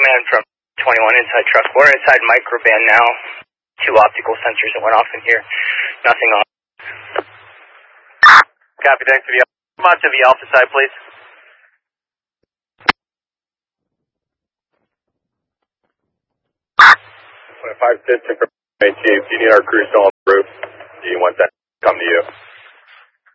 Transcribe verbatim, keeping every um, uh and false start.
Command from twenty-one inside truck. We're inside microband now. Two optical sensors that went off in here. Nothing on. Copy, thanks to the Alpha. Come on to the Alpha side, please. five six, Chief, do you need our crew still on the roof? Do you want that to come to you?